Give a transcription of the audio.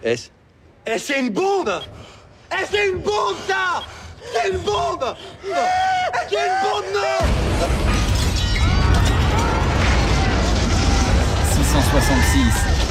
Est-ce? Eh, c'est une bombe! Eh, c'est une bombe, ça! C'est une bombe! C'est une bombe, non! 666